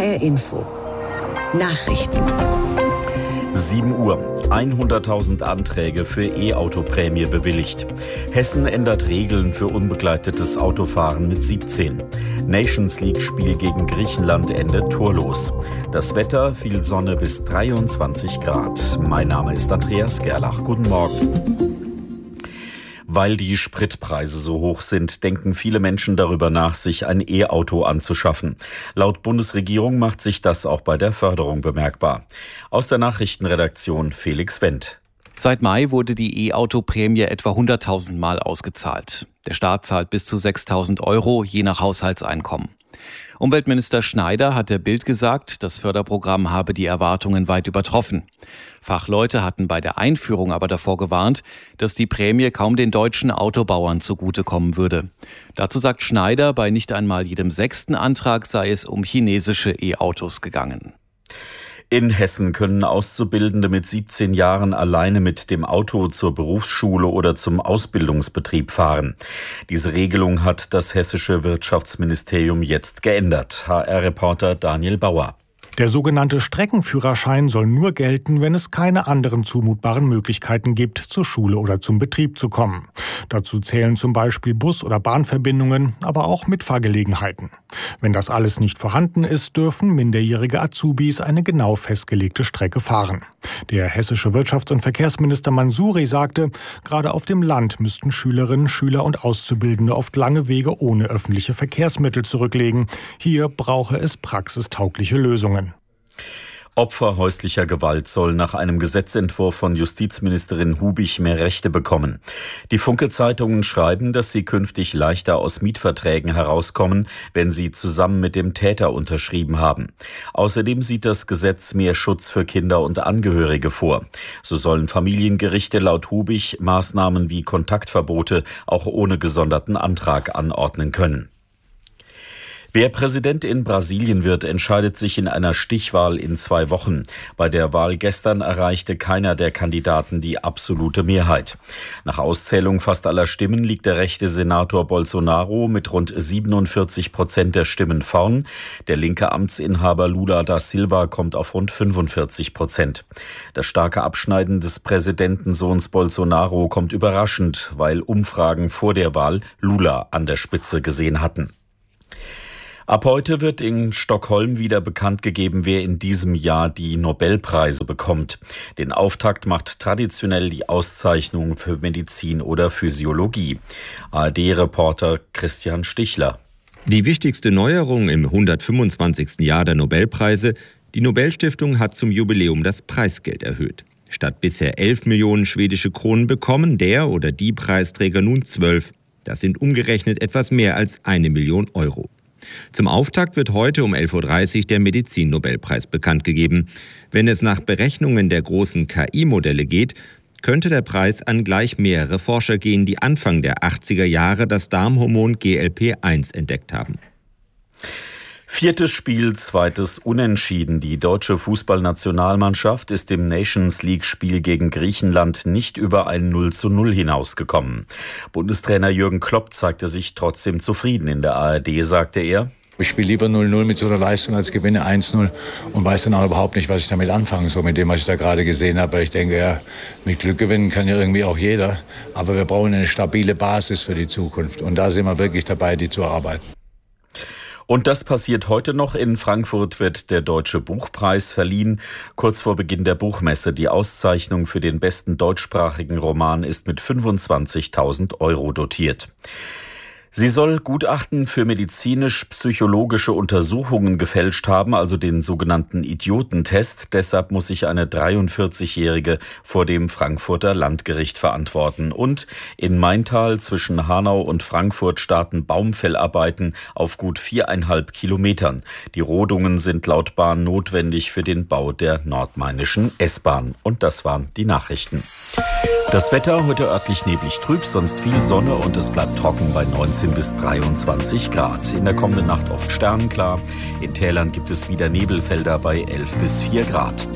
HR Info. Nachrichten. 7 Uhr. 100.000 Anträge für E-Auto-Prämie bewilligt. Hessen ändert Regeln für unbegleitetes Autofahren mit 17. Nations League-Spiel gegen Griechenland endet torlos. Das Wetter, viel Sonne bis 23 Grad. Mein Name ist Andreas Gerlach. Guten Morgen. Weil die Spritpreise so hoch sind, denken viele Menschen darüber nach, sich ein E-Auto anzuschaffen. Laut Bundesregierung macht sich das auch bei der Förderung bemerkbar. Aus der Nachrichtenredaktion Felix Wendt. Seit Mai wurde die E-Auto-Prämie etwa 100.000 Mal ausgezahlt. Der Staat zahlt bis zu 6.000 €, je nach Haushaltseinkommen. Umweltminister Schneider hat der Bild gesagt, das Förderprogramm habe die Erwartungen weit übertroffen. Fachleute hatten bei der Einführung aber davor gewarnt, dass die Prämie kaum den deutschen Autobauern zugutekommen würde. Dazu sagt Schneider, bei nicht einmal jedem 6. Antrag sei es um chinesische E-Autos gegangen. In Hessen können Auszubildende mit 17 Jahren alleine mit dem Auto zur Berufsschule oder zum Ausbildungsbetrieb fahren. Diese Regelung hat das hessische Wirtschaftsministerium jetzt geändert. HR-Reporter Daniel Bauer. Der sogenannte Streckenführerschein soll nur gelten, wenn es keine anderen zumutbaren Möglichkeiten gibt, zur Schule oder zum Betrieb zu kommen. Dazu zählen zum Beispiel Bus- oder Bahnverbindungen, aber auch Mitfahrgelegenheiten. Wenn das alles nicht vorhanden ist, dürfen minderjährige Azubis eine genau festgelegte Strecke fahren. Der hessische Wirtschafts- und Verkehrsminister Mansouri sagte, gerade auf dem Land müssten Schülerinnen, Schüler und Auszubildende oft lange Wege ohne öffentliche Verkehrsmittel zurücklegen. Hier brauche es praxistaugliche Lösungen. Opfer häuslicher Gewalt sollen nach einem Gesetzentwurf von Justizministerin Hubich mehr Rechte bekommen. Die Funke-Zeitungen schreiben, dass sie künftig leichter aus Mietverträgen herauskommen, wenn sie zusammen mit dem Täter unterschrieben haben. Außerdem sieht das Gesetz mehr Schutz für Kinder und Angehörige vor. So sollen Familiengerichte laut Hubich Maßnahmen wie Kontaktverbote auch ohne gesonderten Antrag anordnen können. Wer Präsident in Brasilien wird, entscheidet sich in einer Stichwahl in 2 Wochen. Bei der Wahl gestern erreichte keiner der Kandidaten die absolute Mehrheit. Nach Auszählung fast aller Stimmen liegt der rechte Senator Bolsonaro mit rund 47% der Stimmen vorn. Der linke Amtsinhaber Lula da Silva kommt auf rund 45%. Das starke Abschneiden des Präsidentensohns Bolsonaro kommt überraschend, weil Umfragen vor der Wahl Lula an der Spitze gesehen hatten. Ab heute wird in Stockholm wieder bekannt gegeben, wer in diesem Jahr die Nobelpreise bekommt. Den Auftakt macht traditionell die Auszeichnung für Medizin oder Physiologie. ARD-Reporter Christian Stichler. Die wichtigste Neuerung im 125. Jahr der Nobelpreise: die Nobelstiftung hat zum Jubiläum das Preisgeld erhöht. Statt bisher 11 Millionen schwedische Kronen bekommen der oder die Preisträger nun 12. Das sind umgerechnet etwas mehr als 1 Million €. Zum Auftakt wird heute um 11.30 Uhr der Medizin-Nobelpreis bekannt gegeben. Wenn es nach Berechnungen der großen KI-Modelle geht, könnte der Preis an gleich mehrere Forscher gehen, die Anfang der 80er Jahre das Darmhormon GLP-1 entdeckt haben. 4. Spiel, 2. Unentschieden. Die deutsche Fußballnationalmannschaft ist im Nations League-Spiel gegen Griechenland nicht über ein 0:0 hinausgekommen. Bundestrainer Jürgen Klopp zeigte sich trotzdem zufrieden. In der ARD sagte er: Ich spiele lieber 0:0 mit so einer Leistung als gewinne 1:0 und weiß dann auch überhaupt nicht, was ich damit anfangen soll, mit dem, was ich da gerade gesehen habe. Weil ich denke, ja, mit Glück gewinnen kann ja irgendwie auch jeder. Aber wir brauchen eine stabile Basis für die Zukunft. Und da sind wir wirklich dabei, die zu erarbeiten. Und das passiert heute noch. In Frankfurt wird der Deutsche Buchpreis verliehen. Kurz vor Beginn der Buchmesse. Die Auszeichnung für den besten deutschsprachigen Roman ist mit 25.000 € dotiert. Sie soll Gutachten für medizinisch-psychologische Untersuchungen gefälscht haben, also den sogenannten Idiotentest. Deshalb muss sich eine 43-Jährige vor dem Frankfurter Landgericht verantworten. Und in Maintal zwischen Hanau und Frankfurt starten Baumfellarbeiten auf gut 4,5 Kilometern. Die Rodungen sind laut Bahn notwendig für den Bau der nordmainischen S-Bahn. Und das waren die Nachrichten. Das Wetter heute örtlich neblig trüb, sonst viel Sonne und es bleibt trocken bei 19 bis 23 Grad. In der kommenden Nacht oft sternenklar. In Tälern gibt es wieder Nebelfelder bei 11 bis 4 Grad.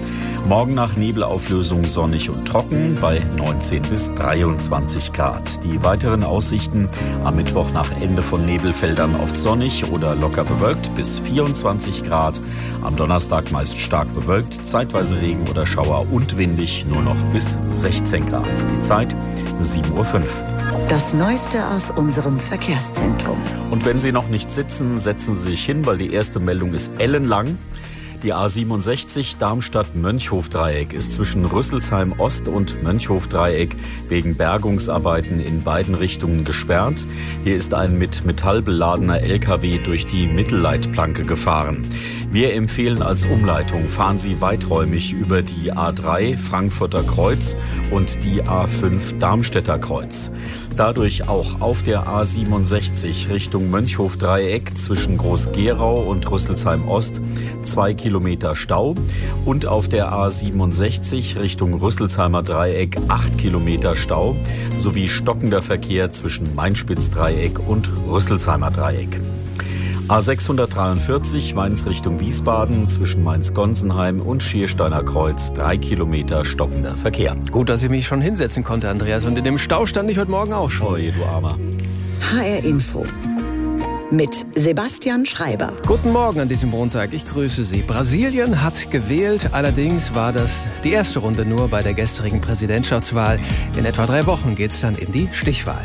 Morgen nach Nebelauflösung sonnig und trocken bei 19 bis 23 Grad. Die weiteren Aussichten: am Mittwoch nach Ende von Nebelfeldern oft sonnig oder locker bewölkt bis 24 Grad. Am Donnerstag meist stark bewölkt, zeitweise Regen oder Schauer und windig, nur noch bis 16 Grad. Die Zeit 7:05 Uhr. Das Neueste aus unserem Verkehrszentrum. Und wenn Sie noch nicht sitzen, setzen Sie sich hin, weil die erste Meldung ist ellenlang. Die A67 Darmstadt-Mönchhof-Dreieck ist zwischen Rüsselsheim Ost und Mönchhof-Dreieck wegen Bergungsarbeiten in beiden Richtungen gesperrt. Hier ist ein mit Metall beladener LKW durch die Mittelleitplanke gefahren. Wir empfehlen als Umleitung, fahren Sie weiträumig über die A3 Frankfurter Kreuz und die A5 Darmstädter Kreuz. Dadurch auch auf der A67 Richtung Mönchhof-Dreieck zwischen Groß-Gerau und Rüsselsheim Ost 2 Kilometer Stau und auf der A67 Richtung Rüsselsheimer Dreieck 8 Kilometer Stau sowie stockender Verkehr zwischen Mainspitz-Dreieck und Rüsselsheimer Dreieck. A643 Mainz Richtung Wiesbaden zwischen Mainz-Gonsenheim und Schiersteiner Kreuz 3 Kilometer stockender Verkehr. Gut, dass ich mich schon hinsetzen konnte, Andreas. Und in dem Stau stand ich heute Morgen auch schon. Oh je, du Armer. HR Info mit Sebastian Schreiber. Guten Morgen an diesem Montag. Ich grüße Sie. Brasilien hat gewählt. Allerdings war das die erste Runde nur bei der gestrigen Präsidentschaftswahl. In etwa 3 Wochen geht's dann in die Stichwahl.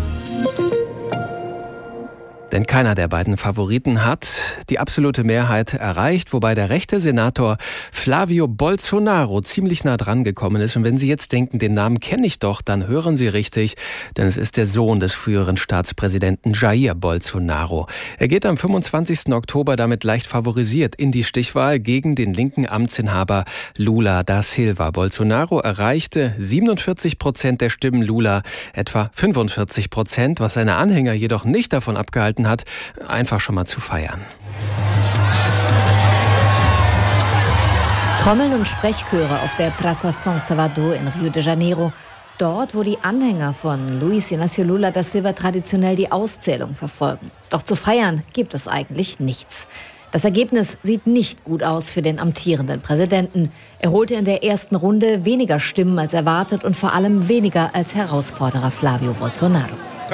Denn keiner der beiden Favoriten hat die absolute Mehrheit erreicht, wobei der rechte Senator Flavio Bolsonaro ziemlich nah dran gekommen ist. Und wenn Sie jetzt denken, den Namen kenne ich doch, dann hören Sie richtig, denn es ist der Sohn des früheren Staatspräsidenten Jair Bolsonaro. Er geht am 25. Oktober damit leicht favorisiert in die Stichwahl gegen den linken Amtsinhaber Lula da Silva. Bolsonaro erreichte 47% der Stimmen, Lula etwa 45%, was seine Anhänger jedoch nicht davon abgehalten hat, einfach schon mal zu feiern. Trommeln und Sprechchöre auf der Praça São Salvador in Rio de Janeiro. Dort, wo die Anhänger von Luiz Inácio Lula da Silva traditionell die Auszählung verfolgen. Doch zu feiern gibt es eigentlich nichts. Das Ergebnis sieht nicht gut aus für den amtierenden Präsidenten. Er holte in der ersten Runde weniger Stimmen als erwartet und vor allem weniger als Herausforderer Flavio Bolsonaro.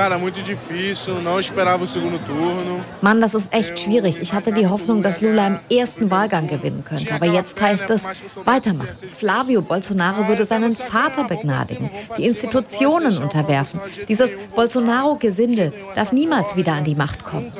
Mann, das ist echt schwierig. Ich hatte die Hoffnung, dass Lula im ersten Wahlgang gewinnen könnte. Aber jetzt heißt es, weitermachen. Flavio Bolsonaro würde seinen Vater begnadigen, die Institutionen unterwerfen. Dieses Bolsonaro-Gesindel darf niemals wieder an die Macht kommen.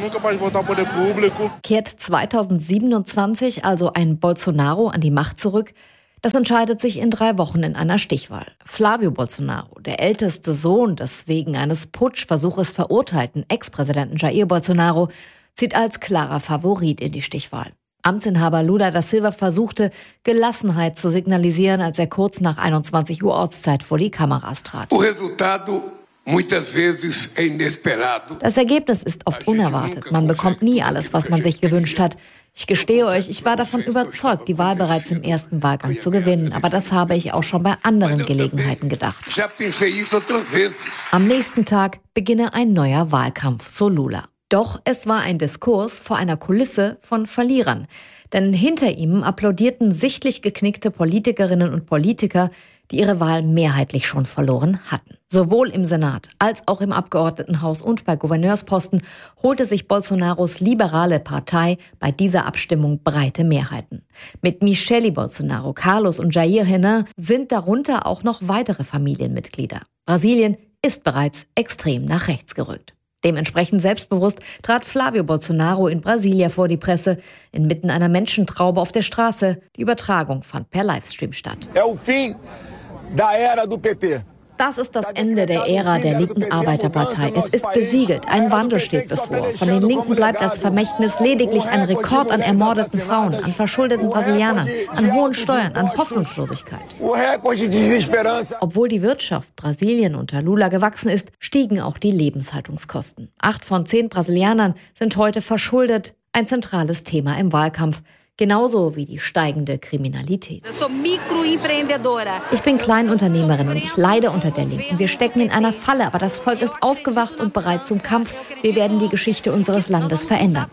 Kehrt 2027 also ein Bolsonaro an die Macht zurück? Das entscheidet sich in 3 Wochen in einer Stichwahl. Flavio Bolsonaro, der älteste Sohn des wegen eines Putschversuches verurteilten Ex-Präsidenten Jair Bolsonaro, zieht als klarer Favorit in die Stichwahl. Amtsinhaber Lula da Silva versuchte, Gelassenheit zu signalisieren, als er kurz nach 21 Uhr Ortszeit vor die Kameras trat. Das Ergebnis ist oft unerwartet. Man bekommt nie alles, was man sich gewünscht hat. Ich gestehe euch, ich war davon überzeugt, die Wahl bereits im ersten Wahlgang zu gewinnen. Aber das habe ich auch schon bei anderen Gelegenheiten gedacht. Am nächsten Tag beginne ein neuer Wahlkampf, so Lula. Doch es war ein Diskurs vor einer Kulisse von Verlierern. Denn hinter ihm applaudierten sichtlich geknickte Politikerinnen und Politiker, die ihre Wahl mehrheitlich schon verloren hatten. Sowohl im Senat als auch im Abgeordnetenhaus und bei Gouverneursposten holte sich Bolsonaros liberale Partei bei dieser Abstimmung breite Mehrheiten. Mit Michele Bolsonaro, Carlos und Jair Renan sind darunter auch noch weitere Familienmitglieder. Brasilien ist bereits extrem nach rechts gerückt. Dementsprechend selbstbewusst trat Flavio Bolsonaro in Brasilia vor die Presse, inmitten einer Menschentraube auf der Straße. Die Übertragung fand per Livestream statt. Das ist das Ende der Ära der linken Arbeiterpartei. Es ist besiegelt. Ein Wandel steht bevor. Von den Linken bleibt als Vermächtnis lediglich ein Rekord an ermordeten Frauen, an verschuldeten Brasilianern, an hohen Steuern, an Hoffnungslosigkeit. Obwohl die Wirtschaft Brasilien unter Lula gewachsen ist, stiegen auch die Lebenshaltungskosten. 8 von 10 Brasilianern sind heute verschuldet. Ein zentrales Thema im Wahlkampf. genauso wie die steigende Kriminalität. Ich bin Kleinunternehmerin und ich leide unter der Linken. Wir stecken in einer Falle, aber das Volk ist aufgewacht und bereit zum Kampf. Wir werden die Geschichte unseres Landes verändern.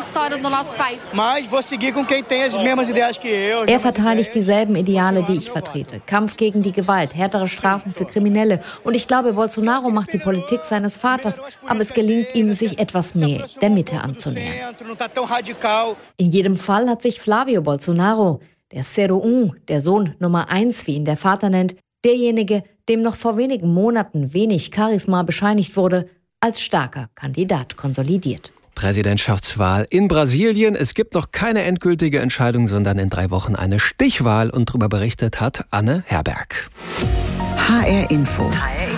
Er verteidigt dieselben Ideale, die ich vertrete. Kampf gegen die Gewalt, härtere Strafen für Kriminelle. Und ich glaube, Bolsonaro macht die Politik seines Vaters, aber es gelingt ihm, sich etwas mehr der Mitte anzunähern. In jedem Fall hat sich Flavio Bolsonaro, der 01, der Sohn Nummer 1, wie ihn der Vater nennt, derjenige, dem noch vor wenigen Monaten wenig Charisma bescheinigt wurde, als starker Kandidat konsolidiert. Präsidentschaftswahl in Brasilien. Es gibt noch keine endgültige Entscheidung, sondern in 3 Wochen eine Stichwahl. Und darüber berichtet hat Anne Herberg. HR Info.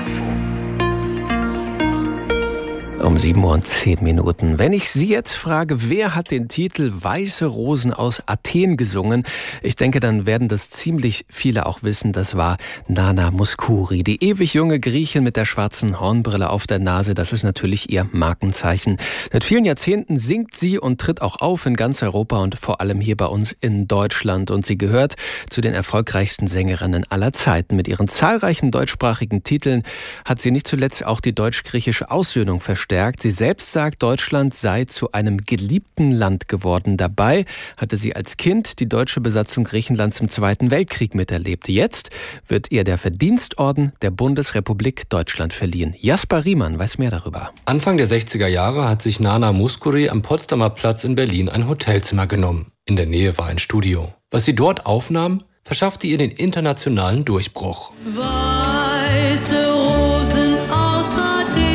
Um 7:10 Uhr. Wenn ich Sie jetzt frage, wer hat den Titel Weiße Rosen aus Athen gesungen? Ich denke, dann werden das ziemlich viele auch wissen. Das war Nana Mouskouri, die ewig junge Griechin mit der schwarzen Hornbrille auf der Nase. Das ist natürlich ihr Markenzeichen. Seit vielen Jahrzehnten singt sie und tritt auch auf in ganz Europa und vor allem hier bei uns in Deutschland. Und sie gehört zu den erfolgreichsten Sängerinnen aller Zeiten. Mit ihren zahlreichen deutschsprachigen Titeln hat sie nicht zuletzt auch die deutsch-griechische Aussöhnung verstärkt. Sie selbst sagt, Deutschland sei zu einem geliebten Land geworden. Dabei hatte sie als Kind die deutsche Besatzung Griechenlands im Zweiten Weltkrieg miterlebt. Jetzt wird ihr der Verdienstorden der Bundesrepublik Deutschland verliehen. Jasper Riemann weiß mehr darüber. Anfang der 60er Jahre hat sich Nana Mouskouri am Potsdamer Platz in Berlin ein Hotelzimmer genommen. In der Nähe war ein Studio. Was sie dort aufnahm, verschaffte ihr den internationalen Durchbruch. Weiße Rosen aus Athen.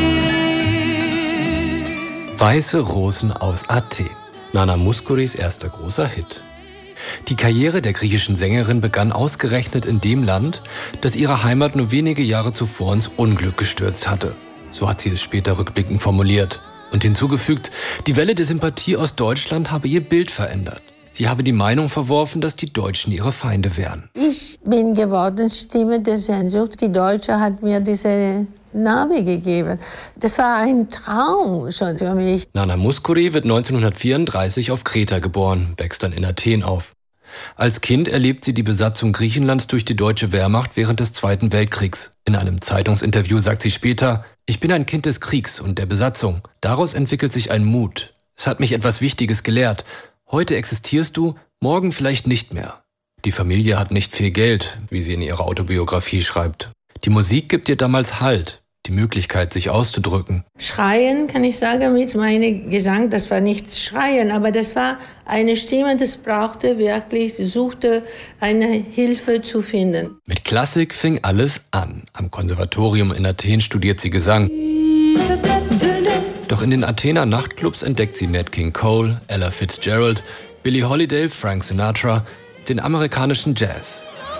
Weiße Rosen aus Athen. Nana Mouskouris erster großer Hit. Die Karriere der griechischen Sängerin begann ausgerechnet in dem Land, das ihre Heimat nur wenige Jahre zuvor ins Unglück gestürzt hatte. So hat sie es später rückblickend formuliert. Und hinzugefügt, die Welle der Sympathie aus Deutschland habe ihr Bild verändert. Sie habe die Meinung verworfen, dass die Deutschen ihre Feinde wären. Ich bin geworden Stimme der Sehnsucht. Die Deutsche hat mir diese Name gegeben. Das war ein Traum schon für mich. Nana Mouskouri wird 1934 auf Kreta geboren, wächst dann in Athen auf. Als Kind erlebt sie die Besatzung Griechenlands durch die deutsche Wehrmacht während des Zweiten Weltkriegs. In einem Zeitungsinterview sagt sie später: Ich bin ein Kind des Kriegs und der Besatzung. Daraus entwickelt sich ein Mut. Es hat mich etwas Wichtiges gelehrt. Heute existierst du, morgen vielleicht nicht mehr. Die Familie hat nicht viel Geld, wie sie in ihrer Autobiografie schreibt. Die Musik gibt ihr damals Halt, die Möglichkeit, sich auszudrücken. Schreien, kann ich sagen, mit meinem Gesang, das war nicht Schreien, aber das war eine Stimme, das brauchte wirklich, sie suchte eine Hilfe zu finden. Mit Klassik fing alles an. Am Konservatorium in Athen studiert sie Gesang. Doch in den Athener Nachtclubs entdeckt sie Nat King Cole, Ella Fitzgerald, Billie Holiday, Frank Sinatra, den amerikanischen Jazz.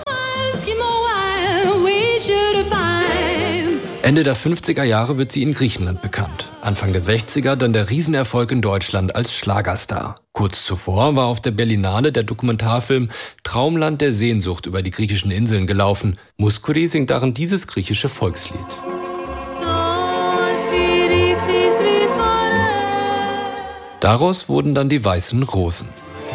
Ende der 50er Jahre wird sie in Griechenland bekannt. Anfang der 60er dann der Riesenerfolg in Deutschland als Schlagerstar. Kurz zuvor war auf der Berlinale der Dokumentarfilm Traumland der Sehnsucht über die griechischen Inseln gelaufen. Mouskouri singt darin dieses griechische Volkslied. Daraus wurden dann die Weißen Rosen.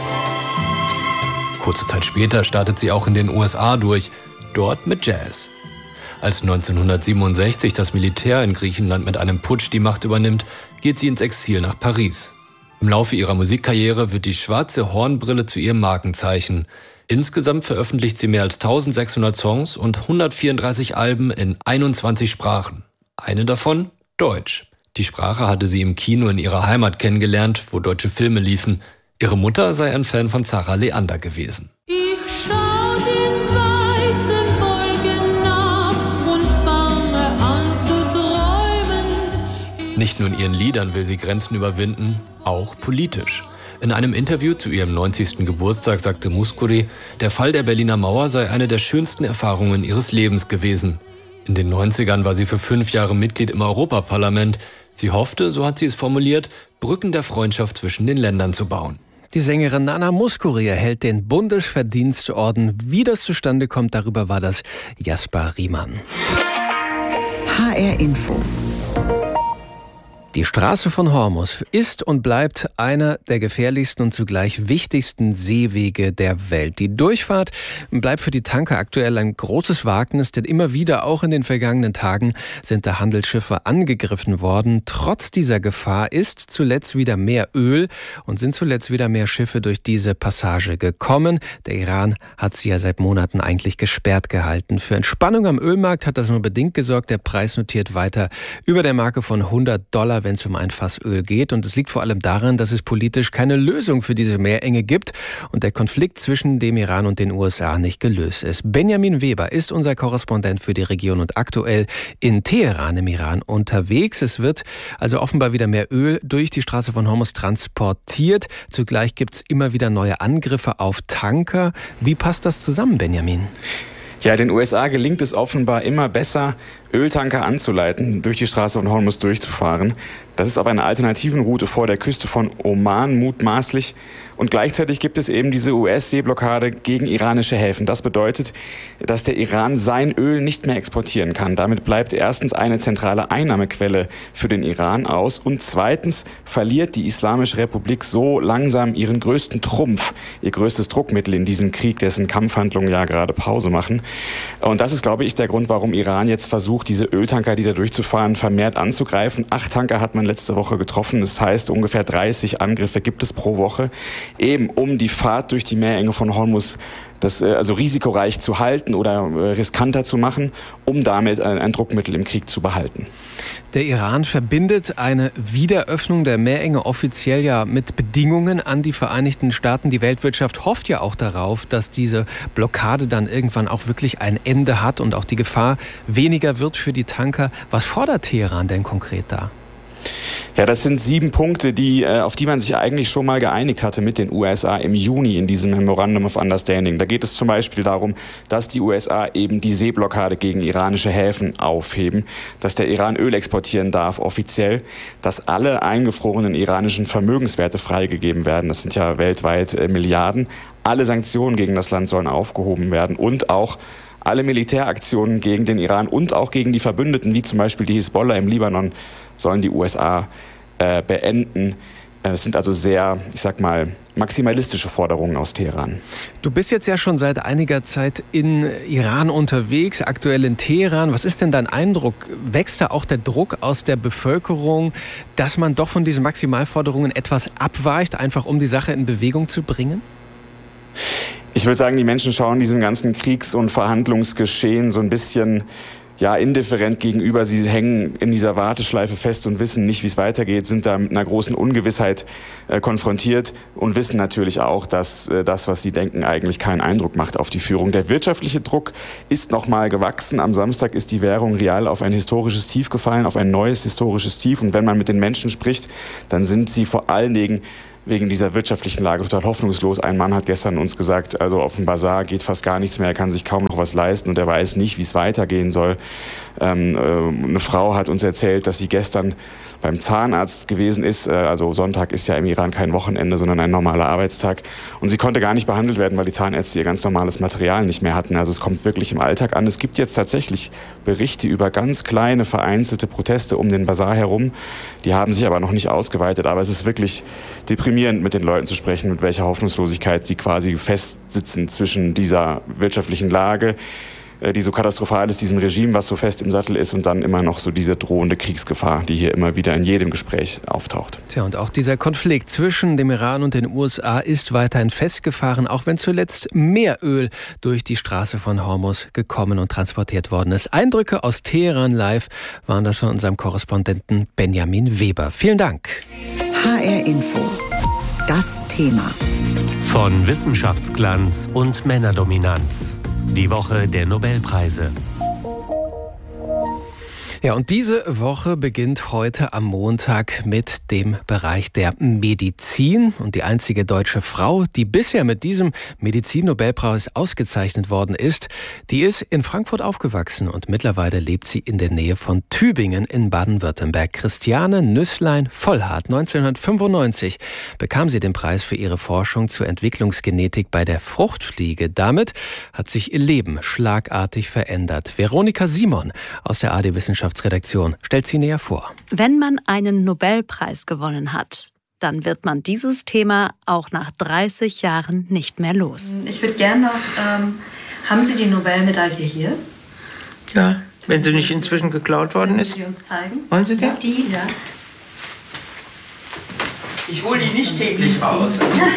Kurze Zeit später startet sie auch in den USA durch, dort mit Jazz. Als 1967 das Militär in Griechenland mit einem Putsch die Macht übernimmt, geht sie ins Exil nach Paris. Im Laufe ihrer Musikkarriere wird die schwarze Hornbrille zu ihrem Markenzeichen. Insgesamt veröffentlicht sie mehr als 1600 Songs und 134 Alben in 21 Sprachen. Eine davon Deutsch. Die Sprache hatte sie im Kino in ihrer Heimat kennengelernt, wo deutsche Filme liefen. Ihre Mutter sei ein Fan von Sarah Leander gewesen. Ich schau den weißen Wolken nach und fange an zu träumen. Nicht nur in ihren Liedern will sie Grenzen überwinden, auch politisch. In einem Interview zu ihrem 90. Geburtstag sagte Mouskouri, der Fall der Berliner Mauer sei eine der schönsten Erfahrungen ihres Lebens gewesen. In den 90ern war sie für 5 Jahre Mitglied im Europaparlament. Sie hoffte, so hat sie es formuliert, Brücken der Freundschaft zwischen den Ländern zu bauen. Die Sängerin Nana Mouskouri erhält den Bundesverdienstorden. Wie das zustande kommt, darüber war das Jasper Riemann. HR Info. Die Straße von Hormuz ist und bleibt einer der gefährlichsten und zugleich wichtigsten Seewege der Welt. Die Durchfahrt bleibt für die Tanker aktuell ein großes Wagnis, denn immer wieder, auch in den vergangenen Tagen, sind da Handelsschiffe angegriffen worden. Trotz dieser Gefahr ist zuletzt wieder mehr Öl und sind zuletzt wieder mehr Schiffe durch diese Passage gekommen. Der Iran hat sie ja seit Monaten eigentlich gesperrt gehalten. Für Entspannung am Ölmarkt hat das nur bedingt gesorgt. Der Preis notiert weiter über der Marke von $100, wenn es um ein Fass Öl geht. Und es liegt vor allem daran, dass es politisch keine Lösung für diese Meerenge gibt und der Konflikt zwischen dem Iran und den USA nicht gelöst ist. Benjamin Weber ist unser Korrespondent für die Region und aktuell in Teheran im Iran unterwegs. Es wird also offenbar wieder mehr Öl durch die Straße von Hormuz transportiert. Zugleich gibt es immer wieder neue Angriffe auf Tanker. Wie passt das zusammen, Benjamin? Ja, den USA gelingt es offenbar immer besser, Öltanker anzuleiten, durch die Straße von Hormuz durchzufahren. Das ist auf einer alternativen Route vor der Küste von Oman mutmaßlich. Und gleichzeitig gibt es eben diese US-Seeblockade gegen iranische Häfen. Das bedeutet, dass der Iran sein Öl nicht mehr exportieren kann. Damit bleibt erstens eine zentrale Einnahmequelle für den Iran aus. Und zweitens verliert die Islamische Republik so langsam ihren größten Trumpf, ihr größtes Druckmittel in diesem Krieg, dessen Kampfhandlungen ja gerade Pause machen. Und das ist, glaube ich, der Grund, warum Iran jetzt versucht, diese Öltanker, die da durchzufahren, vermehrt anzugreifen. 8 Tanker hat man letzte Woche getroffen. Das heißt, ungefähr 30 Angriffe gibt es pro Woche, eben um die Fahrt durch die Meerenge von Hormuz also risikoreich zu halten oder riskanter zu machen, um damit ein Druckmittel im Krieg zu behalten. Der Iran verbindet eine Wiederöffnung der Meerenge offiziell ja mit Bedingungen an die Vereinigten Staaten. Die Weltwirtschaft hofft ja auch darauf, dass diese Blockade dann irgendwann auch wirklich ein Ende hat und auch die Gefahr weniger wird für die Tanker. Was fordert Teheran denn konkret da? Ja, das sind 7 Punkte, auf die man sich eigentlich schon mal geeinigt hatte mit den USA im Juni in diesem Memorandum of Understanding. Da geht es zum Beispiel darum, dass die USA eben die Seeblockade gegen iranische Häfen aufheben, dass der Iran Öl exportieren darf offiziell, dass alle eingefrorenen iranischen Vermögenswerte freigegeben werden. Das sind ja weltweit Milliarden. Alle Sanktionen gegen das Land sollen aufgehoben werden und auch alle Militäraktionen gegen den Iran und auch gegen die Verbündeten, wie zum Beispiel die Hisbollah im Libanon, sollen die USA beenden. Das sind also sehr, ich sag mal, maximalistische Forderungen aus Teheran. Du bist jetzt ja schon seit einiger Zeit in Iran unterwegs, aktuell in Teheran. Was ist denn dein Eindruck? Wächst da auch der Druck aus der Bevölkerung, dass man doch von diesen Maximalforderungen etwas abweicht, einfach um die Sache in Bewegung zu bringen? Ich würde sagen, die Menschen schauen diesem ganzen Kriegs- und Verhandlungsgeschehen so ein bisschen indifferent gegenüber. Sie hängen in dieser Warteschleife fest und wissen nicht, wie es weitergeht, sind da mit einer großen Ungewissheit konfrontiert und wissen natürlich auch, dass das, was sie denken, eigentlich keinen Eindruck macht auf die Führung. Der wirtschaftliche Druck ist nochmal gewachsen. Am Samstag ist die Währung real auf ein historisches Tief gefallen, auf ein neues historisches Tief. Und wenn man mit den Menschen spricht, dann sind sie vor allen Dingen wegen dieser wirtschaftlichen Lage total hoffnungslos. Ein Mann hat gestern uns gesagt, also auf dem Bazar geht fast gar nichts mehr, er kann sich kaum noch was leisten und er weiß nicht, wie es weitergehen soll. Eine Frau hat uns erzählt, dass sie gestern beim Zahnarzt gewesen ist. Also Sonntag ist ja im Iran kein Wochenende, sondern ein normaler Arbeitstag. Und sie konnte gar nicht behandelt werden, weil die Zahnärzte ihr ganz normales Material nicht mehr hatten. Also es kommt wirklich im Alltag an. Es gibt jetzt tatsächlich Berichte über ganz kleine, vereinzelte Proteste um den Bazar herum. Die haben sich aber noch nicht ausgeweitet. Aber es ist wirklich deprimierend, mit den Leuten zu sprechen, mit welcher Hoffnungslosigkeit sie quasi festsitzen zwischen dieser wirtschaftlichen Lage, die so katastrophal ist, diesem Regime, was so fest im Sattel ist, und dann immer noch so diese drohende Kriegsgefahr, die hier immer wieder in jedem Gespräch auftaucht. Tja, und auch dieser Konflikt zwischen dem Iran und den USA ist weiterhin festgefahren, auch wenn zuletzt mehr Öl durch die Straße von Hormuz gekommen und transportiert worden ist. Eindrücke aus Teheran live waren das von unserem Korrespondenten Benjamin Weber. Vielen Dank. HR Info. Das Thema. Von Wissenschaftsglanz und Männerdominanz. Die Woche der Nobelpreise. Ja, und diese Woche beginnt heute am Montag mit dem Bereich der Medizin. Und die einzige deutsche Frau, die bisher mit diesem Medizin-Nobelpreis ausgezeichnet worden ist, die ist in Frankfurt aufgewachsen und mittlerweile lebt sie in der Nähe von Tübingen in Baden-Württemberg. Christiane Nüßlein-Vollhardt. 1995 bekam sie den Preis für ihre Forschung zur Entwicklungsgenetik bei der Fruchtfliege. Damit hat sich ihr Leben schlagartig verändert. Veronika Simon aus der AD Wissenschaft Wissenschaftsredaktion stellt sie näher vor. Wenn man einen Nobelpreis gewonnen hat, dann wird man dieses Thema auch nach 30 Jahren nicht mehr los. Ich würde gerne noch, haben Sie die Nobelmedaille hier? Ja, wenn sie nicht inzwischen geklaut worden ist. Können Sie uns zeigen? Wollen Sie die? Ja, die, ja. Ich hole die nicht täglich raus.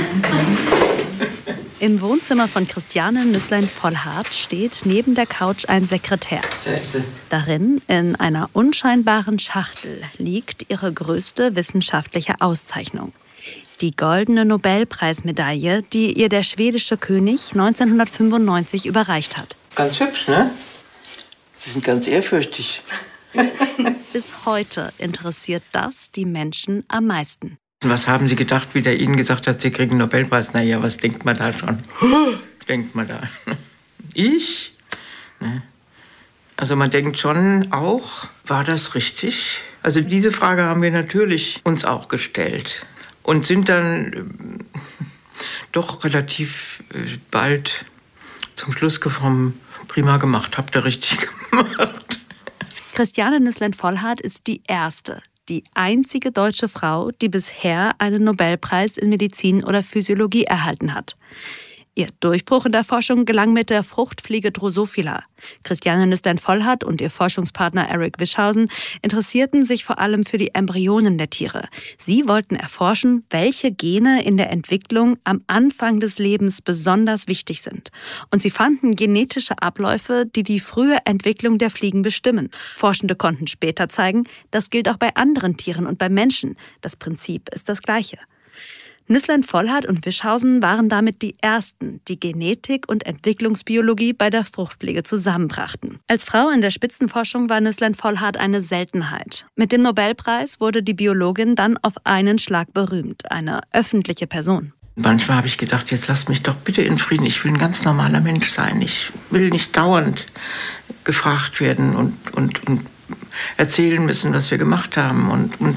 Im Wohnzimmer von Christiane Nüsslein-Vollhardt steht neben der Couch ein Sekretär. Da ist sie. Darin, in einer unscheinbaren Schachtel, liegt ihre größte wissenschaftliche Auszeichnung. Die goldene Nobelpreismedaille, die ihr der schwedische König 1995 überreicht hat. Ganz hübsch, ne? Sie sind ganz ehrfürchtig. Bis heute interessiert das die Menschen am meisten. Was haben Sie gedacht, wie der Ihnen gesagt hat, Sie kriegen einen Nobelpreis? Naja, was denkt man da schon? Denkt man da? Ich? Ne? Also man denkt schon auch, war das richtig? Also diese Frage haben wir natürlich uns auch gestellt. Und sind dann doch relativ bald zum Schluss gekommen, prima gemacht, habt ihr richtig gemacht. Christiane Nüsslein-Vollhardt ist die einzige deutsche Frau, die bisher einen Nobelpreis in Medizin oder Physiologie erhalten hat. Ihr Durchbruch in der Forschung gelang mit der Fruchtfliege Drosophila. Christiane Nüsslein-Vollhardt und ihr Forschungspartner Eric Wischhausen interessierten sich vor allem für die Embryonen der Tiere. Sie wollten erforschen, welche Gene in der Entwicklung am Anfang des Lebens besonders wichtig sind. Und sie fanden genetische Abläufe, die die frühe Entwicklung der Fliegen bestimmen. Forschende konnten später zeigen, das gilt auch bei anderen Tieren und bei Menschen. Das Prinzip ist das gleiche. Nüsslein-Vollhardt und Wischhausen waren damit die Ersten, die Genetik und Entwicklungsbiologie bei der Fruchtfliege zusammenbrachten. Als Frau in der Spitzenforschung war Nüsslein-Vollhardt eine Seltenheit. Mit dem Nobelpreis wurde die Biologin dann auf einen Schlag berühmt, eine öffentliche Person. Manchmal habe ich gedacht, jetzt lasst mich doch bitte in Frieden. Ich will ein ganz normaler Mensch sein. Ich will nicht dauernd gefragt werden und erzählen müssen, was wir gemacht haben. Und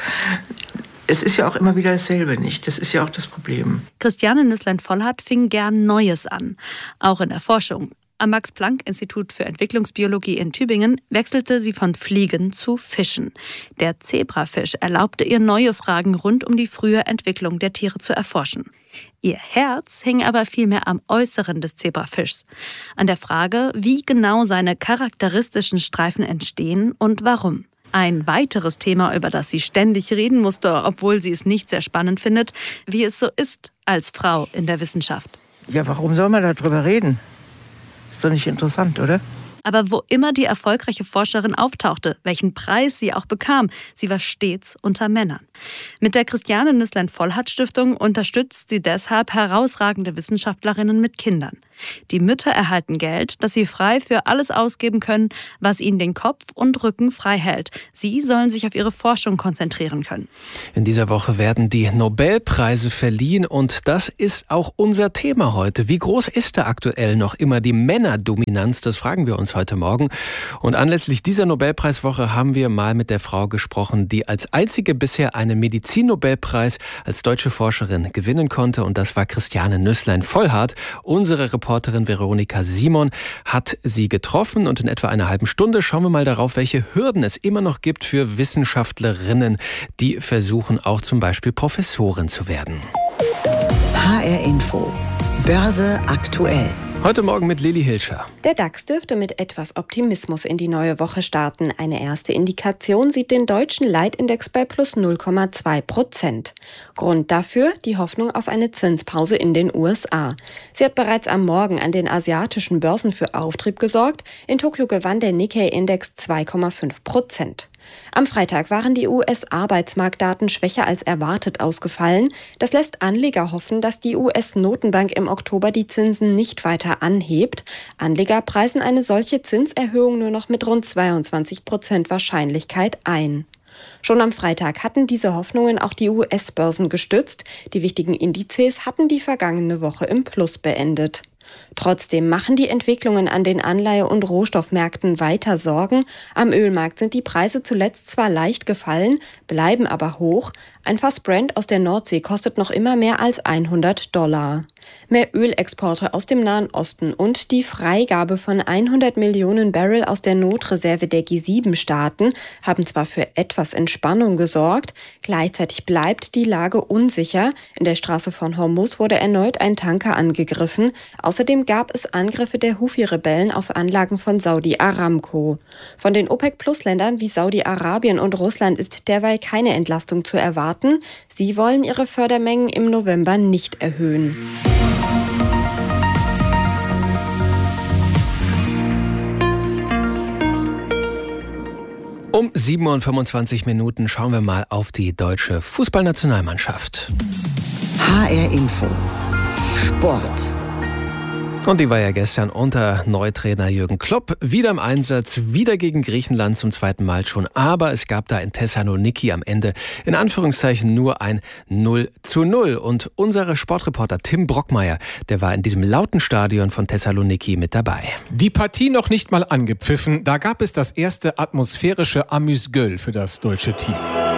es ist ja auch immer wieder dasselbe, nicht? Das ist ja auch das Problem. Christiane Nüsslein-Vollhardt fing gern Neues an, auch in der Forschung. Am Max-Planck-Institut für Entwicklungsbiologie in Tübingen wechselte sie von Fliegen zu Fischen. Der Zebrafisch erlaubte ihr, neue Fragen rund um die frühe Entwicklung der Tiere zu erforschen. Ihr Herz hing aber vielmehr am Äußeren des Zebrafischs, an der Frage, wie genau seine charakteristischen Streifen entstehen und warum. Ein weiteres Thema, über das sie ständig reden musste, obwohl sie es nicht sehr spannend findet, wie es so ist als Frau in der Wissenschaft. Ja, warum soll man darüber reden? Ist doch nicht interessant, oder? Aber wo immer die erfolgreiche Forscherin auftauchte, welchen Preis sie auch bekam, sie war stets unter Männern. Mit der Christiane Nüsslein-Vollhardt-Stiftung unterstützt sie deshalb herausragende Wissenschaftlerinnen mit Kindern. Die Mütter erhalten Geld, das sie frei für alles ausgeben können, was ihnen den Kopf und Rücken frei hält. Sie sollen sich auf ihre Forschung konzentrieren können. In dieser Woche werden die Nobelpreise verliehen und das ist auch unser Thema heute. Wie groß ist da aktuell noch immer die Männerdominanz? Das fragen wir uns heute Morgen. Und anlässlich dieser Nobelpreiswoche haben wir mal mit der Frau gesprochen, die als einzige bisher einen Medizin-Nobelpreis als deutsche Forscherin gewinnen konnte. Und das war Christiane Nüsslein-Vollhardt. Unsere Reporterin Veronika Simon hat sie getroffen und in etwa einer halben Stunde schauen wir mal darauf, welche Hürden es immer noch gibt für Wissenschaftlerinnen, die versuchen auch zum Beispiel Professoren zu werden. HR Info. Börse aktuell. Heute Morgen mit Lili Hilscher. Der DAX dürfte mit etwas Optimismus in die neue Woche starten. Eine erste Indikation sieht den deutschen Leitindex bei plus 0,2%. Grund dafür die Hoffnung auf eine Zinspause in den USA. Sie hat bereits am Morgen an den asiatischen Börsen für Auftrieb gesorgt. In Tokio gewann der Nikkei-Index 2,5%. Am Freitag waren die US-Arbeitsmarktdaten schwächer als erwartet ausgefallen. Das lässt Anleger hoffen, dass die US-Notenbank im Oktober die Zinsen nicht weiter anhebt. Anleger preisen eine solche Zinserhöhung nur noch mit rund 22% Wahrscheinlichkeit ein. Schon am Freitag hatten diese Hoffnungen auch die US-Börsen gestützt. Die wichtigen Indizes hatten die vergangene Woche im Plus beendet. Trotzdem machen die Entwicklungen an den Anleihe- und Rohstoffmärkten weiter Sorgen. Am Ölmarkt sind die Preise zuletzt zwar leicht gefallen, bleiben aber hoch. Ein Fass Brent aus der Nordsee kostet noch immer mehr als $100. Mehr Ölexporte aus dem Nahen Osten und die Freigabe von 100 Millionen Barrel aus der Notreserve der G7-Staaten haben zwar für etwas Entspannung gesorgt, gleichzeitig bleibt die Lage unsicher. In der Straße von Hormuz wurde erneut ein Tanker angegriffen. Außerdem gab es Angriffe der Houthi-Rebellen auf Anlagen von Saudi Aramco. Von den OPEC-Plus-Ländern wie Saudi-Arabien und Russland ist derweil keine Entlastung zu erwarten. Sie wollen ihre Fördermengen im November nicht erhöhen. Um 7:25 Uhr schauen wir mal auf die deutsche Fußballnationalmannschaft. HR Info. Sport. Und die war ja gestern unter Neutrainer Jürgen Klopp wieder im Einsatz, wieder gegen Griechenland zum zweiten Mal schon. Aber es gab da in Thessaloniki am Ende in Anführungszeichen nur ein 0:0. Und unser Sportreporter Tim Brockmeier, der war in diesem lauten Stadion von Thessaloniki mit dabei. Die Partie noch nicht mal angepfiffen, da gab es das erste atmosphärische Amüs-Gueule für das deutsche Team.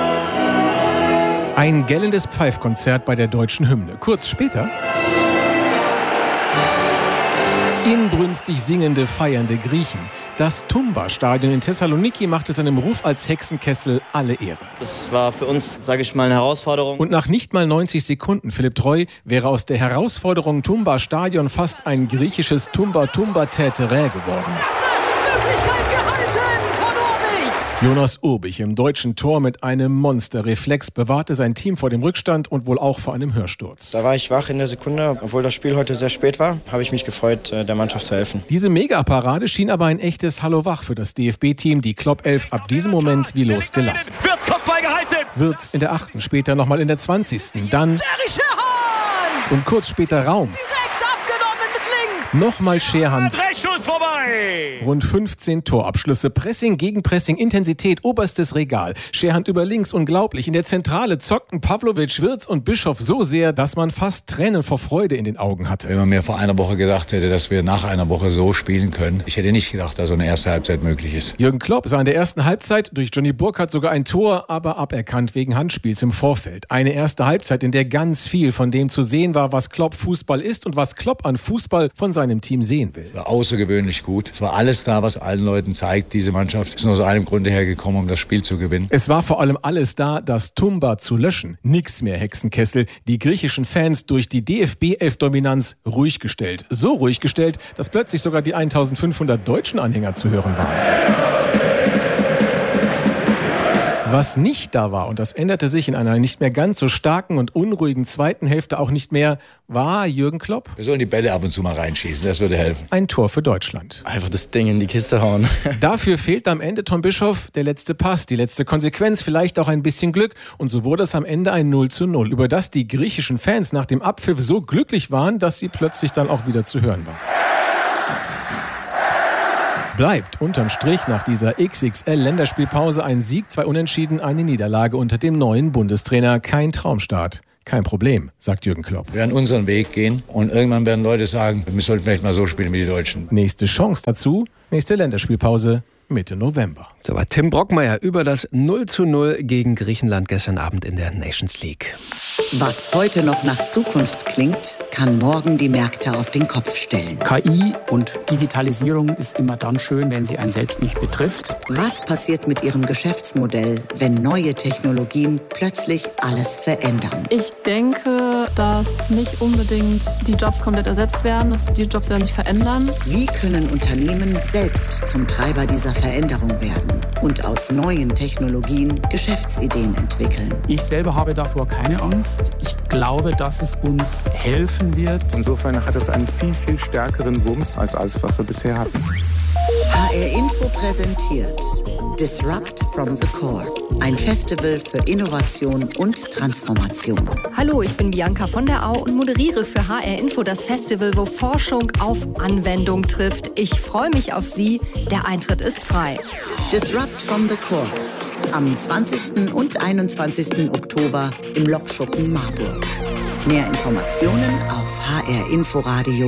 Ein gellendes Pfeifkonzert bei der deutschen Hymne. Kurz später inbrünstig singende, feiernde Griechen. Das Tumba-Stadion in Thessaloniki machte seinem Ruf als Hexenkessel alle Ehre. Das war für uns, sage ich mal, eine Herausforderung. Und nach nicht mal 90 Sekunden, Philipp Treu, wäre aus der Herausforderung Tumba-Stadion fast ein griechisches Tumba-Tumba-Täterä geworden. Jonas Urbich im deutschen Tor mit einem Monsterreflex bewahrte sein Team vor dem Rückstand und wohl auch vor einem Hörsturz. Da war ich wach in der Sekunde. Obwohl das Spiel heute sehr spät war, habe ich mich gefreut, der Mannschaft zu helfen. Diese Megaparade schien aber ein echtes Hallo wach für das DFB-Team. Die Klopp 11 ab diesem Moment wie losgelassen. Wirtz Kopfball gehalten! Wirtz in der 8., später nochmal in der 20., dann und kurz später Raum. Direkt abgenommen mit links! Nochmal Scherhand. Dreckschuss vorbei! Rund 15 Torabschlüsse, Pressing gegen Pressing, Intensität, oberstes Regal. Scherhand über links, unglaublich. In der Zentrale zockten Pavlovic, Wirtz und Bischof so sehr, dass man fast Tränen vor Freude in den Augen hatte. Wenn man mir vor einer Woche gesagt hätte, dass wir nach einer Woche so spielen können, ich hätte nicht gedacht, dass so eine erste Halbzeit möglich ist. Jürgen Klopp sah in der ersten Halbzeit durch Johnny Burkhardt sogar ein Tor, aber aberkannt wegen Handspiels im Vorfeld. Eine erste Halbzeit, in der ganz viel von dem zu sehen war, was Klopp Fußball ist und was Klopp an Fußball von seinem Team sehen will. Es war außergewöhnlich gut. Es war alles da, was allen Leuten zeigt, diese Mannschaft ist nur aus einem Grunde hergekommen, um das Spiel zu gewinnen. Es war vor allem alles da, das Tumba zu löschen. Nix mehr Hexenkessel. Die griechischen Fans durch die DFB-11-Dominanz ruhig gestellt. So ruhig gestellt, dass plötzlich sogar die 1500 deutschen Anhänger zu hören waren. Was nicht da war, und das änderte sich in einer nicht mehr ganz so starken und unruhigen zweiten Hälfte auch nicht mehr, war Jürgen Klopp. Wir sollen die Bälle ab und zu mal reinschießen, das würde helfen. Ein Tor für Deutschland. Einfach das Ding in die Kiste hauen. Dafür fehlt am Ende Tom Bischof der letzte Pass, die letzte Konsequenz, vielleicht auch ein bisschen Glück. Und so wurde es am Ende ein 0:0, über das die griechischen Fans nach dem Abpfiff so glücklich waren, dass sie plötzlich dann auch wieder zu hören waren. Bleibt unterm Strich nach dieser XXL-Länderspielpause ein Sieg, 2 Unentschieden, eine Niederlage unter dem neuen Bundestrainer. Kein Traumstart. Kein Problem, sagt Jürgen Klopp. Wir werden unseren Weg gehen und irgendwann werden Leute sagen, wir sollten vielleicht mal so spielen wie die Deutschen. Nächste Chance dazu, nächste Länderspielpause Mitte November. So war Tim Brockmeier über das 0:0 gegen Griechenland gestern Abend in der Nations League. Was heute noch nach Zukunft klingt, kann morgen die Märkte auf den Kopf stellen. KI und Digitalisierung ist immer dann schön, wenn sie einen selbst nicht betrifft. Was passiert mit Ihrem Geschäftsmodell, wenn neue Technologien plötzlich alles verändern? Ich denke, dass nicht unbedingt die Jobs komplett ersetzt werden, dass die Jobs werden sich verändern. Wie können Unternehmen selbst zum Treiber dieser Veränderung werden und aus neuen Technologien Geschäftsideen entwickeln? Ich selber habe davor keine Angst. Ich glaube, dass es uns helfen wird. Insofern hat es einen viel, viel stärkeren Wumms als alles, was wir bisher hatten. HR Info präsentiert Disrupt from the Core. Ein Festival für Innovation und Transformation. Hallo, ich bin Bianca von der Au und moderiere für HR Info das Festival, wo Forschung auf Anwendung trifft. Ich freue mich auf Sie. Der Eintritt ist frei. Disrupt from the Core. Am 20. und 21. Oktober im Lokschuppen Marburg. Mehr Informationen auf hrinforadio.de.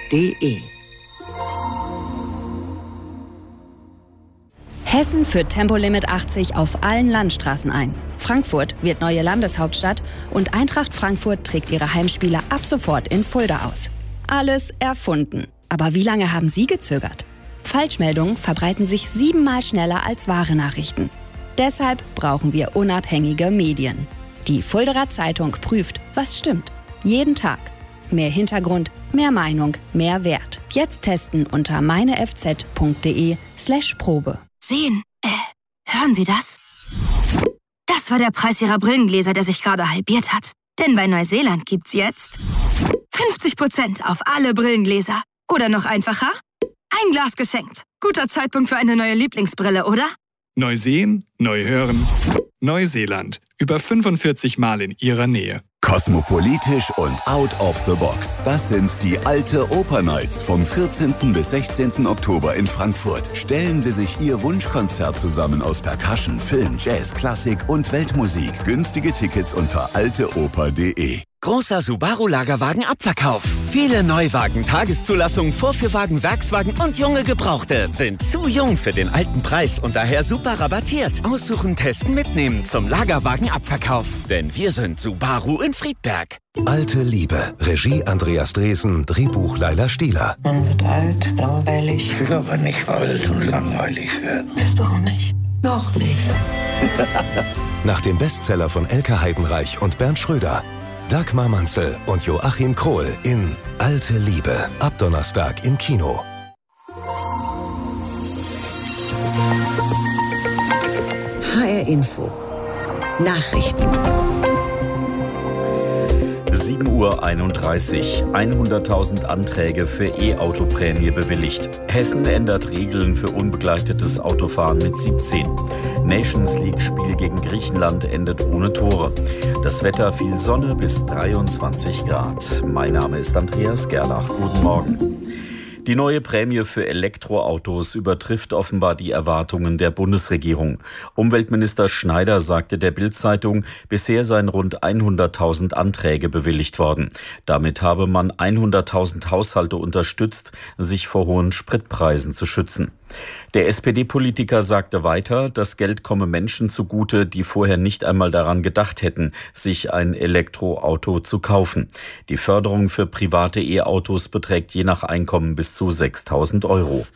Hessen führt Tempolimit 80 auf allen Landstraßen ein. Frankfurt wird neue Landeshauptstadt und Eintracht Frankfurt trägt ihre Heimspiele ab sofort in Fulda aus. Alles erfunden. Aber wie lange haben Sie gezögert? Falschmeldungen verbreiten sich 7-mal schneller als wahre Nachrichten. Deshalb brauchen wir unabhängige Medien. Die Fuldaer Zeitung prüft, was stimmt. Jeden Tag. Mehr Hintergrund, mehr Meinung, mehr Wert. Jetzt testen unter meinefz.de/Probe. Sehen, hören Sie das? Das war der Preis Ihrer Brillengläser, der sich gerade halbiert hat. Denn bei Neuseeland gibt's jetzt 50% auf alle Brillengläser. Oder noch einfacher, ein Glas geschenkt. Guter Zeitpunkt für eine neue Lieblingsbrille, oder? Neu sehen, neu hören. Neuseeland. Über 45 Mal in Ihrer Nähe. Kosmopolitisch und out of the box. Das sind die Alte Oper Nights vom 14. bis 16. Oktober in Frankfurt. Stellen Sie sich Ihr Wunschkonzert zusammen aus Percussion, Film, Jazz, Klassik und Weltmusik. Günstige Tickets unter alteoper.de. Großer Subaru-Lagerwagen-Abverkauf. Viele Neuwagen, Tageszulassungen, Vorführwagen, Werkswagen und junge Gebrauchte sind zu jung für den alten Preis und daher super rabattiert. Aussuchen, testen, mitnehmen zum Lagerwagen-Abverkauf. Denn wir sind Subaru in Friedberg. Alte Liebe. Regie Andreas Dresen, Drehbuch Laila Stieler. Man wird alt, langweilig. Ich will aber nicht alt und langweilig werden. Bist du auch nicht? Noch nicht. Nach dem Bestseller von Elke Heidenreich und Bernd Schröder. Dagmar Manzel und Joachim Krohl in Alte Liebe. Ab Donnerstag im Kino. HR Info. Nachrichten. 7:31 Uhr. 100.000 Anträge für E-Auto-Prämie bewilligt. Hessen ändert Regeln für unbegleitetes Autofahren mit 17. Nations League-Spiel gegen Griechenland endet ohne Tore. Das Wetter: viel Sonne bis 23 Grad. Mein Name ist Andreas Gerlach. Guten Morgen. Die neue Prämie für Elektroautos übertrifft offenbar die Erwartungen der Bundesregierung. Umweltminister Schneider sagte der Bild-Zeitung, bisher seien rund 100.000 Anträge bewilligt worden. Damit habe man 100.000 Haushalte unterstützt, sich vor hohen Spritpreisen zu schützen. Der SPD-Politiker sagte weiter, das Geld komme Menschen zugute, die vorher nicht einmal daran gedacht hätten, sich ein Elektroauto zu kaufen. Die Förderung für private E-Autos beträgt je nach Einkommen bis zu 6.000 Euro.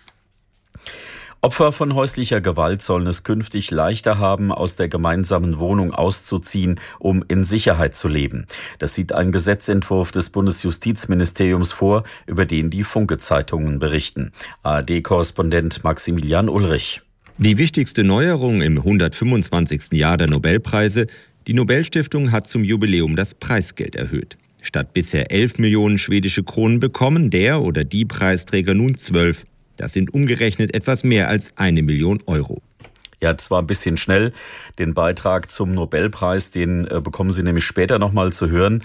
Opfer von häuslicher Gewalt sollen es künftig leichter haben, aus der gemeinsamen Wohnung auszuziehen, um in Sicherheit zu leben. Das sieht ein Gesetzentwurf des Bundesjustizministeriums vor, über den die Funke-Zeitungen berichten. ARD-Korrespondent Maximilian Ulrich. Die wichtigste Neuerung im 125. Jahr der Nobelpreise: die Nobelstiftung hat zum Jubiläum das Preisgeld erhöht. Statt bisher 11 Millionen schwedische Kronen bekommen der oder die Preisträger nun 12. Das sind umgerechnet etwas mehr als 1 Million Euro. Ja, das war ein bisschen schnell. Den Beitrag zum Nobelpreis, den bekommen Sie nämlich später nochmal zu hören.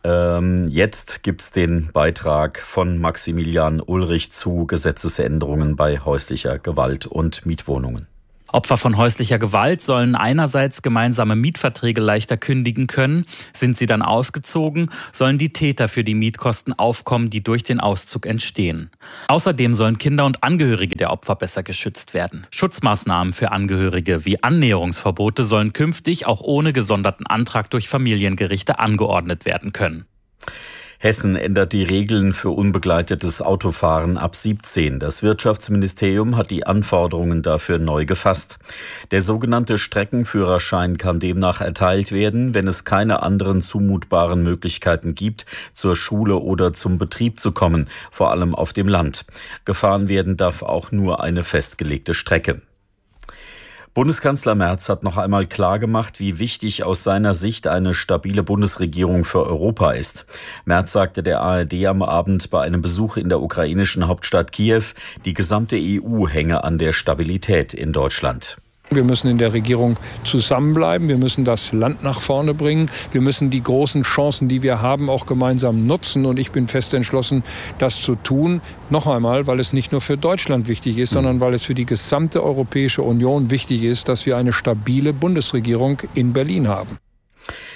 Jetzt gibt's den Beitrag von Maximilian Ulrich zu Gesetzesänderungen bei häuslicher Gewalt und Mietwohnungen. Opfer von häuslicher Gewalt sollen einerseits gemeinsame Mietverträge leichter kündigen können. Sind sie dann ausgezogen, sollen die Täter für die Mietkosten aufkommen, die durch den Auszug entstehen. Außerdem sollen Kinder und Angehörige der Opfer besser geschützt werden. Schutzmaßnahmen für Angehörige wie Annäherungsverbote sollen künftig auch ohne gesonderten Antrag durch Familiengerichte angeordnet werden können. Hessen ändert die Regeln für unbegleitetes Autofahren ab 17. Das Wirtschaftsministerium hat die Anforderungen dafür neu gefasst. Der sogenannte Streckenführerschein kann demnach erteilt werden, wenn es keine anderen zumutbaren Möglichkeiten gibt, zur Schule oder zum Betrieb zu kommen, vor allem auf dem Land. Gefahren werden darf auch nur eine festgelegte Strecke. Bundeskanzler Merz hat noch einmal klargemacht, wie wichtig aus seiner Sicht eine stabile Bundesregierung für Europa ist. Merz sagte der ARD am Abend bei einem Besuch in der ukrainischen Hauptstadt Kiew, die gesamte EU hänge an der Stabilität in Deutschland. Wir müssen in der Regierung zusammenbleiben. Wir müssen das Land nach vorne bringen. Wir müssen die großen Chancen, die wir haben, auch gemeinsam nutzen. Und ich bin fest entschlossen, das zu tun. Noch einmal, weil es nicht nur für Deutschland wichtig ist, sondern weil es für die gesamte Europäische Union wichtig ist, dass wir eine stabile Bundesregierung in Berlin haben.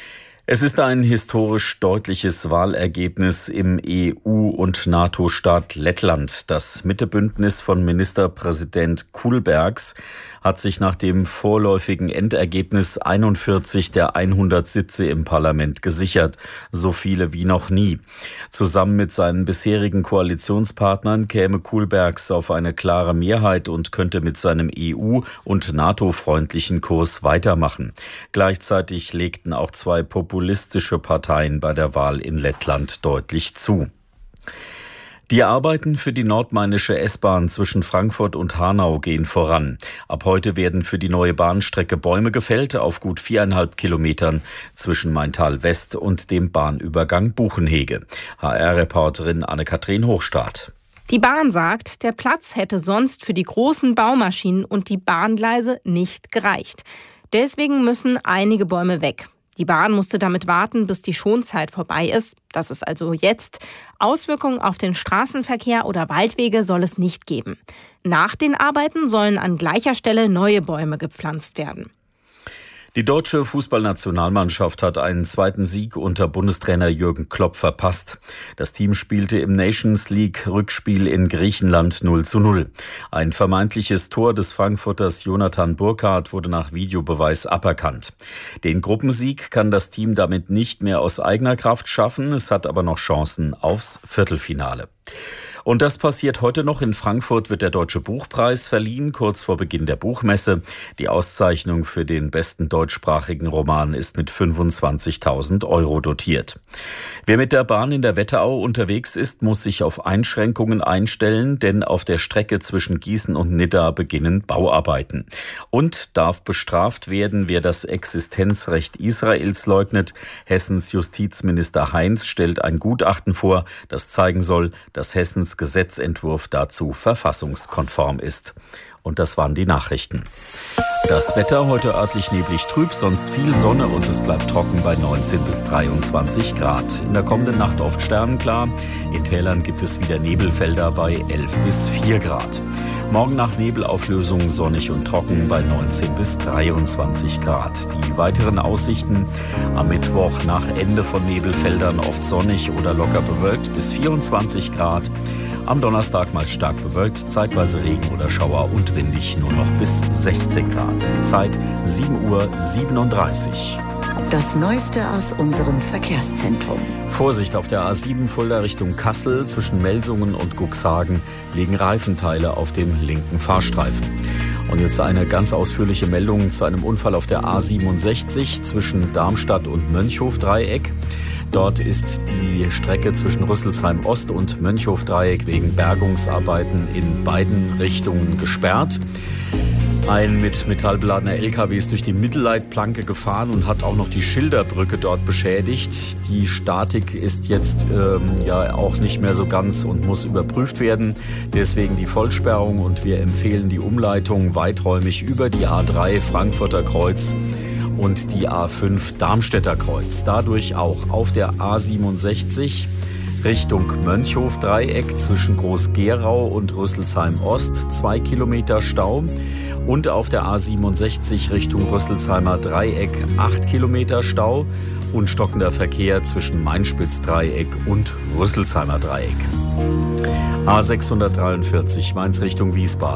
Es ist ein historisch deutliches Wahlergebnis im EU- und NATO-Staat Lettland. Das Mittebündnis von Ministerpräsident Kullbergs hat sich nach dem vorläufigen Endergebnis 41 der 100 Sitze im Parlament gesichert, so viele wie noch nie. Zusammen mit seinen bisherigen Koalitionspartnern käme Kullbergs auf eine klare Mehrheit und könnte mit seinem EU- und NATO-freundlichen Kurs weitermachen. Gleichzeitig legten auch zwei populistische Parteien bei der Wahl in Lettland deutlich zu. Die Arbeiten für die nordmainische S-Bahn zwischen Frankfurt und Hanau gehen voran. Ab heute werden für die neue Bahnstrecke Bäume gefällt auf gut 4,5 Kilometern zwischen Maintal-West und dem Bahnübergang Buchenhege. HR-Reporterin Anne-Kathrin Hochstadt. Die Bahn sagt, der Platz hätte sonst für die großen Baumaschinen und die Bahngleise nicht gereicht. Deswegen müssen einige Bäume weg. Die Bahn musste damit warten, bis die Schonzeit vorbei ist. Das ist also jetzt. Auswirkungen auf den Straßenverkehr oder Waldwege soll es nicht geben. Nach den Arbeiten sollen an gleicher Stelle neue Bäume gepflanzt werden. Die deutsche Fußballnationalmannschaft hat einen zweiten Sieg unter Bundestrainer Jürgen Klopp verpasst. Das Team spielte im Nations League Rückspiel in Griechenland 0:0. Ein vermeintliches Tor des Frankfurters Jonathan Burkhardt wurde nach Videobeweis aberkannt. Den Gruppensieg kann das Team damit nicht mehr aus eigener Kraft schaffen. Es hat aber noch Chancen aufs Viertelfinale. Und das passiert heute noch. In Frankfurt wird der Deutsche Buchpreis verliehen, kurz vor Beginn der Buchmesse. Die Auszeichnung für den besten deutschsprachigen Roman ist mit 25.000 € dotiert. Wer mit der Bahn in der Wetterau unterwegs ist, muss sich auf Einschränkungen einstellen, denn auf der Strecke zwischen Gießen und Nidda beginnen Bauarbeiten. Und darf bestraft werden, wer das Existenzrecht Israels leugnet. Hessens Justizminister Heinz stellt ein Gutachten vor, das zeigen soll, dass Hessens Gesetzentwurf dazu verfassungskonform ist. Und das waren die Nachrichten. Das Wetter heute örtlich neblig trüb, sonst viel Sonne und es bleibt trocken bei 19 bis 23 Grad. In der kommenden Nacht oft sternenklar. In Tälern gibt es wieder Nebelfelder bei 11 bis 4 Grad. Morgen nach Nebelauflösung sonnig und trocken bei 19 bis 23 Grad. Die weiteren Aussichten: am Mittwoch nach Ende von Nebelfeldern oft sonnig oder locker bewölkt bis 24 Grad. Am Donnerstag mal stark bewölkt, zeitweise Regen oder Schauer und windig nur noch bis 16 Grad. Die Zeit 7:37 Uhr. Das Neueste aus unserem Verkehrszentrum. Vorsicht auf der A7 Fulda Richtung Kassel. Zwischen Melsungen und Cuxhagen liegen Reifenteile auf dem linken Fahrstreifen. Und jetzt eine ganz ausführliche Meldung zu einem Unfall auf der A67 zwischen Darmstadt und Mönchhof-Dreieck. Dort ist die Strecke zwischen Rüsselsheim Ost und Mönchhof-Dreieck wegen Bergungsarbeiten in beiden Richtungen gesperrt. Ein mit Metall beladener LKW ist durch die Mittelleitplanke gefahren und hat auch noch die Schilderbrücke dort beschädigt. Die Statik ist jetzt auch nicht mehr so ganz und muss überprüft werden. Deswegen die Vollsperrung und wir empfehlen die Umleitung weiträumig über die A3 Frankfurter Kreuz und die A5 Darmstädter Kreuz. Dadurch auch auf der A67 Richtung Mönchhof-Dreieck zwischen Groß-Gerau und Rüsselsheim Ost 2 Kilometer Stau. Und auf der A67 Richtung Rüsselsheimer Dreieck 8 Kilometer Stau und stockender Verkehr zwischen Mainspitz-Dreieck und Rüsselsheimer Dreieck. A643 Mainz Richtung Wiesbaden.